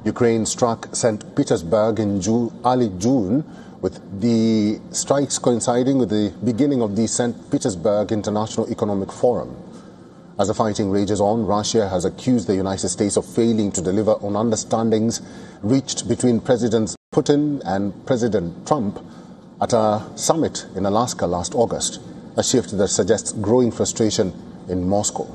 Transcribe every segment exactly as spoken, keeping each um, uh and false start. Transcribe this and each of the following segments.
Ukraine struck Saint Petersburg in June, early June, with the strikes coinciding with the beginning of the Saint Petersburg International Economic Forum. As the fighting rages on, Russia has accused the United States of failing to deliver on understandings reached between President Putin and President Trump at a summit in Alaska last August, a shift that suggests growing frustration in Moscow.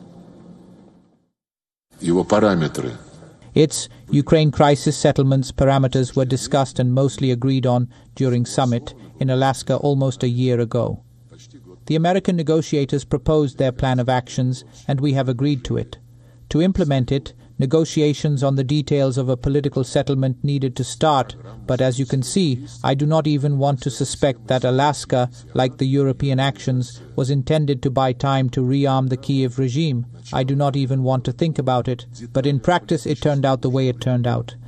Его параметры. Its Ukraine crisis settlements parameters were discussed and mostly agreed on during summit in Alaska almost a year ago. The American negotiators proposed their plan of actions, and we have agreed to it. To implement it, negotiations on the details of a political settlement needed to start, but as you can see, I do not even want to suspect that Alaska, like the European actions, was intended to buy time to rearm the Kiev regime. I do not even want to think about it, but in practice it turned out the way it turned out.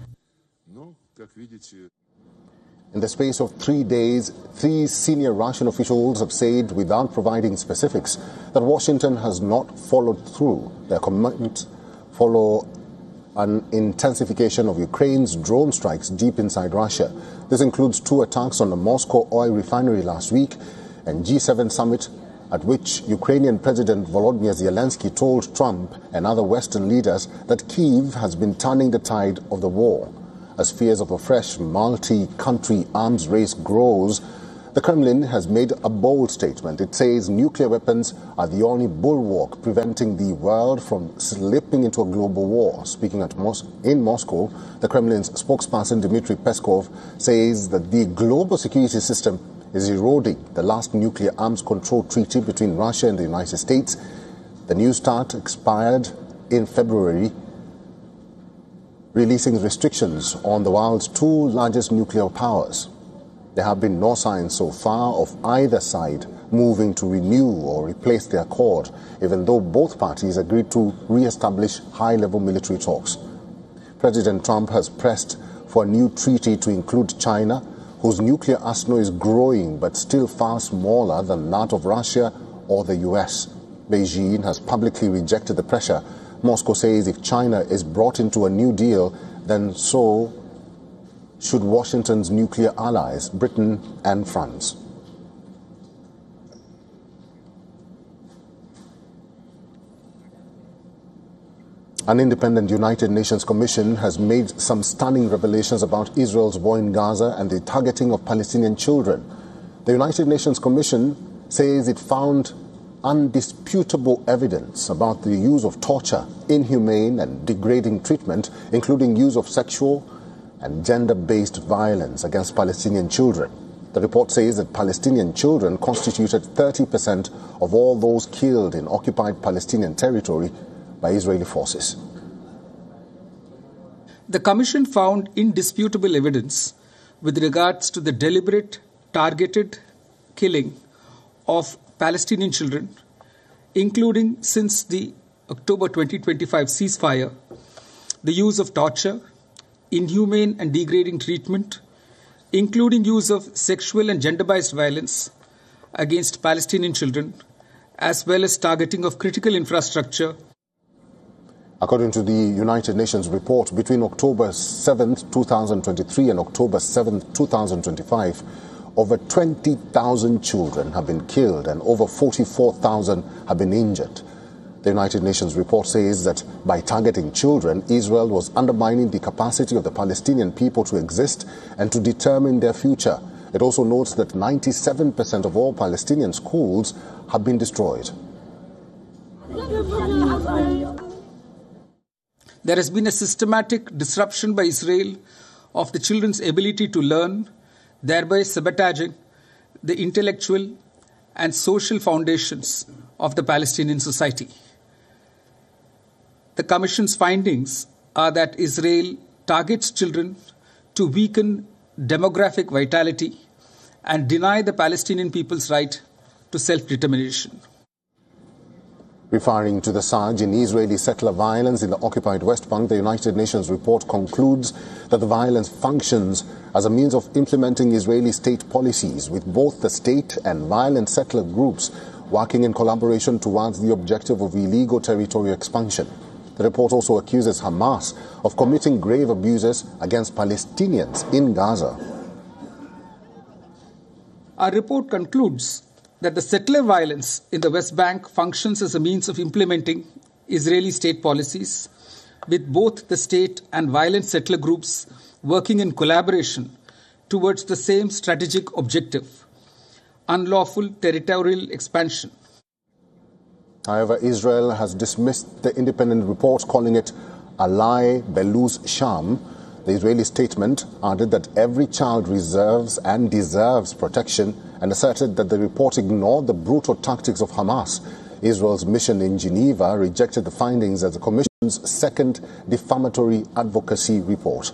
In the space of three days, three senior Russian officials have said, without providing specifics, that Washington has not followed through. Their commitment follow an intensification of Ukraine's drone strikes deep inside Russia. This includes two attacks on the Moscow oil refinery last week and G seven summit, at which Ukrainian President Volodymyr Zelensky told Trump and other Western leaders that Kyiv has been turning the tide of the war. As fears of a fresh multi-country arms race grows, the Kremlin has made a bold statement. It says nuclear weapons are the only bulwark preventing the world from slipping into a global war. Speaking at Mos- in Moscow, the Kremlin's spokesperson Dmitry Peskov says that the global security system is eroding the last nuclear arms control treaty between Russia and the United States. The New START expired in February, releasing restrictions on the world's two largest nuclear powers. There have been no signs so far of either side moving to renew or replace the accord, even though both parties agreed to re-establish high-level military talks. President Trump has pressed for a new treaty to include China, whose nuclear arsenal is growing but still far smaller than that of Russia or the U S. Beijing has publicly rejected the pressure. Moscow says if China is brought into a new deal, then so should Washington's nuclear allies, Britain and France. An independent United Nations Commission has made some stunning revelations about Israel's war in Gaza and the targeting of Palestinian children. The United Nations Commission says it found undisputable evidence about the use of torture, inhumane and degrading treatment, including use of sexual and gender-based violence against Palestinian children. The report says that Palestinian children constituted thirty percent of all those killed in occupied Palestinian territory by Israeli forces. The Commission found indisputable evidence with regards to the deliberate, targeted killing of Palestinian children, including since the October twenty twenty-five ceasefire, the use of torture, inhumane and degrading treatment, including use of sexual and gender-based violence against Palestinian children, as well as targeting of critical infrastructure. According to the United Nations report, between October seventh, two thousand twenty-three and October seventh, two thousand twenty-five, over twenty thousand children have been killed and over forty-four thousand have been injured. The United Nations report says that by targeting children, Israel was undermining the capacity of the Palestinian people to exist and to determine their future. It also notes that ninety-seven percent of all Palestinian schools have been destroyed. There has been a systematic disruption by Israel of the children's ability to learn, thereby sabotaging the intellectual and social foundations of the Palestinian society. The Commission's findings are that Israel targets children to weaken demographic vitality and deny the Palestinian people's right to self-determination. Referring to the surge in Israeli settler violence in the occupied West Bank, the United Nations report concludes that the violence functions as a means of implementing Israeli state policies, with both the state and violent settler groups working in collaboration towards the objective of illegal territorial expansion. The report also accuses Hamas of committing grave abuses against Palestinians in Gaza. Our report concludes that the settler violence in the West Bank functions as a means of implementing Israeli state policies, with both the state and violent settler groups working in collaboration towards the same strategic objective: unlawful territorial expansion. However, Israel has dismissed the independent report, calling it a lie belus sham. The Israeli statement added that every child deserves and deserves protection, and asserted that the report ignored the brutal tactics of Hamas. Israel's mission in Geneva rejected the findings as the Commission's second defamatory advocacy report.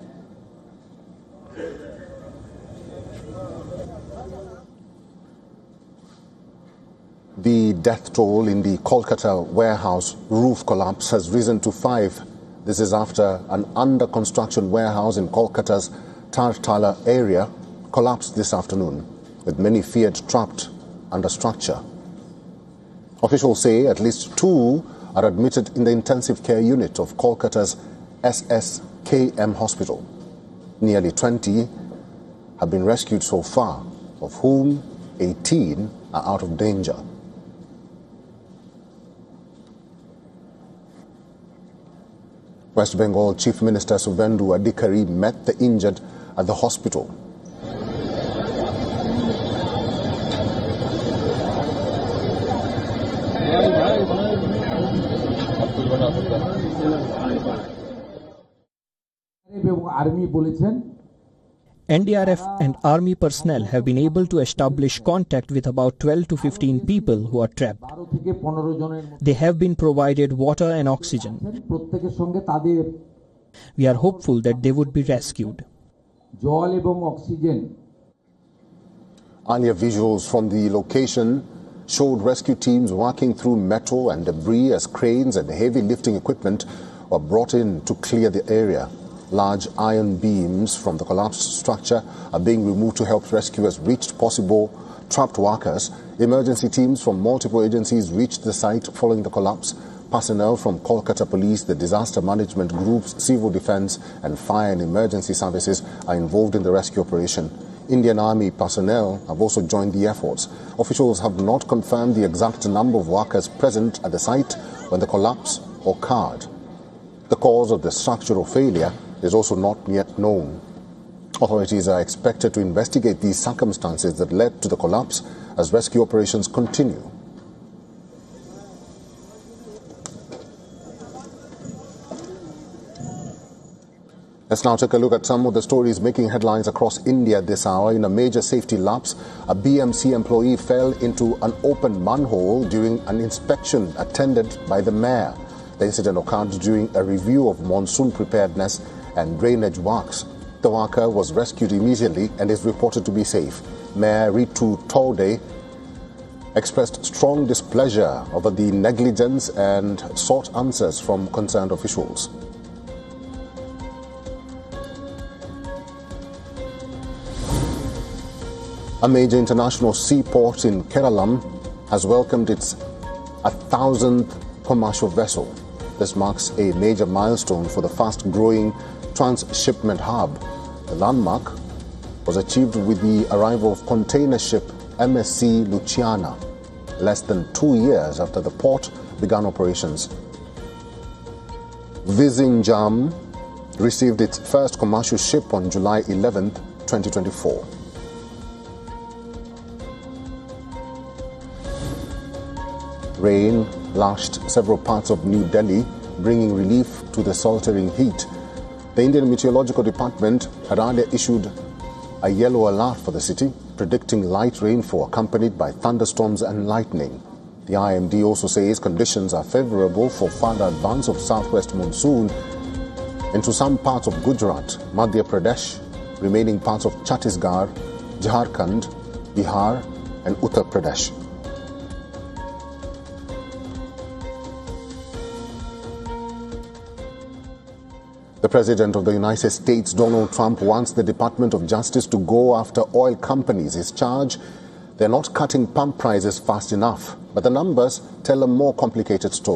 The death toll in the Kolkata warehouse roof collapse has risen to five. This is after an under-construction warehouse in Kolkata's Tartala area collapsed this afternoon, with many feared trapped under structure. Officials say at least two are admitted in the intensive care unit of Kolkata's S S K M hospital. Nearly twenty have been rescued so far, of whom eighteen are out of danger. West Bengal Chief Minister Subhendu Adhikari met the injured at the hospital. N D R F and army personnel have been able to establish contact with about twelve to fifteen people who are trapped. They have been provided water and oxygen. We are hopeful that they would be rescued. Earlier visuals from the location showed rescue teams working through metal and debris as cranes and heavy lifting equipment were brought in to clear the area. Large iron beams from the collapsed structure are being removed to help rescuers reach possible trapped workers. Emergency teams from multiple agencies reached the site following the collapse. Personnel from Kolkata Police, the disaster management groups, civil defense and fire and emergency services are involved in the rescue operation. Indian Army personnel have also joined the efforts. Officials have not confirmed the exact number of workers present at the site when the collapse occurred. The cause of the structural failure is also not yet known. Authorities are expected to investigate these circumstances that led to the collapse as rescue operations continue. Let's now take a look at some of the stories making headlines across India this hour. In a major safety lapse, a B M C employee fell into an open manhole during an inspection attended by the mayor. The incident occurred during a review of monsoon preparedness and drainage works. The worker was rescued immediately and is reported to be safe. Mayor Ritu Tode expressed strong displeasure over the negligence and sought answers from concerned officials. A major international seaport in Kerala has welcomed its one thousandth commercial vessel. This marks a major milestone for the fast-growing transshipment hub. The landmark was achieved with the arrival of container ship M S C Luciana, less than two years after the port began operations. Vizhinjam received its first commercial ship on July eleventh, twenty twenty-four. Rain lashed several parts of New Delhi, bringing relief to the sweltering heat. The Indian Meteorological Department had earlier issued a yellow alert for the city, predicting light rainfall accompanied by thunderstorms and lightning. The I M D also says conditions are favorable for further advance of southwest monsoon into some parts of Gujarat, Madhya Pradesh, remaining parts of Chhattisgarh, Jharkhand, Bihar and Uttar Pradesh. The President of the United States, Donald Trump, wants the Department of Justice to go after oil companies. His charge: they're not cutting pump prices fast enough. But the numbers tell a more complicated story.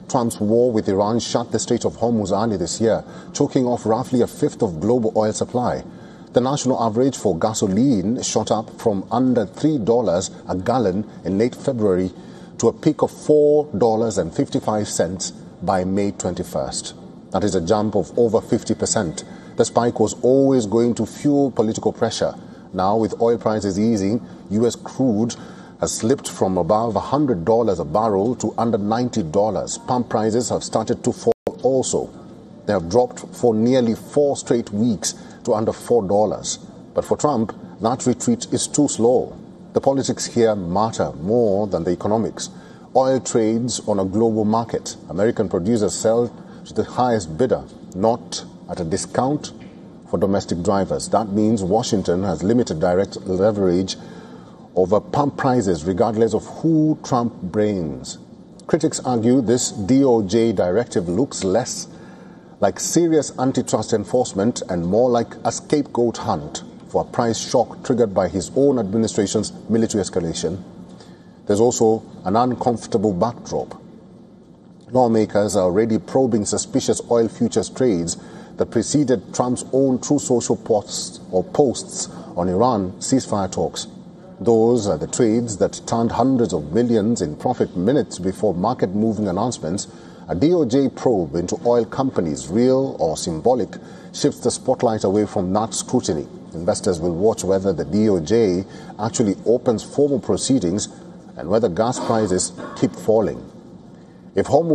Trump's war with Iran shut the Strait of Hormuz early this year, choking off roughly a fifth of global oil supply. The national average for gasoline shot up from under three dollars a gallon in late February to a peak of four dollars and fifty-five cents by May twenty-first. That is a jump of over fifty percent. The spike was always going to fuel political pressure. Now, with oil prices easing, U S crude has slipped from above one hundred dollars a barrel to under ninety dollars. Pump prices have started to fall also. They have dropped for nearly four straight weeks to under four dollars. But for Trump, that retreat is too slow. The politics here matter more than the economics. Oil trades on a global market. American producers sell to the highest bidder, not at a discount for domestic drivers. That means Washington has limited direct leverage over pump prices regardless of who Trump brings. Critics argue this D O J directive looks less like serious antitrust enforcement and more like a scapegoat hunt for a price shock triggered by his own administration's military escalation. There's also an uncomfortable backdrop. Lawmakers are already probing suspicious oil futures trades that preceded Trump's own Truth Social posts or posts on Iran ceasefire talks. Those are the trades that turned hundreds of millions in profit minutes before market-moving announcements. A D O J probe into oil companies, real or symbolic, shifts the spotlight away from that scrutiny. Investors will watch whether the D O J actually opens formal proceedings and whether gas prices keep falling. If Hormuz